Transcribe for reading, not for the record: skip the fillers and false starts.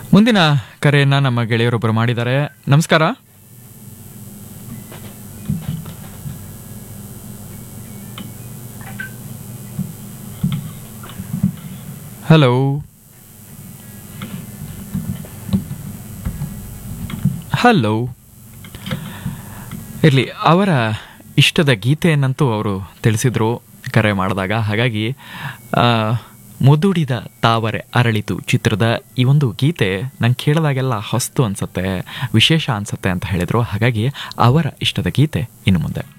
ಮುಂದಿನ ಕರೆಯನ್ನ ನಮ್ಮ ಗೆಳೆಯರೊಬ್ಬರು ಮಾಡಿದ್ದಾರೆ. ನಮಸ್ಕಾರ. ಹಲೋ. ಹಲೋ. ಇರಲಿ, ಅವರ ಇಷ್ಟದ ಗೀತೆಯನ್ನಂತೂ ಅವರು ತಿಳಿಸಿದ್ರು ಕರೆ ಮಾಡಿದಾಗ. ಹಾಗಾಗಿ ಮುದುಡಿದ ತಾವರೆ ಅರಳಿತು ಚಿತ್ರದ ಈ ಒಂದು ಗೀತೆ ನಂಗೆ ಕೇಳಿದಾಗೆಲ್ಲ ಹೊಸ್ತು ಅನ್ಸುತ್ತೆ, ವಿಶೇಷ ಅನ್ಸುತ್ತೆ ಅಂತ ಹೇಳಿದರು. ಹಾಗಾಗಿ ಅವರ ಇಷ್ಟದ ಗೀತೆ ಇನ್ನು ಮುಂದೆ.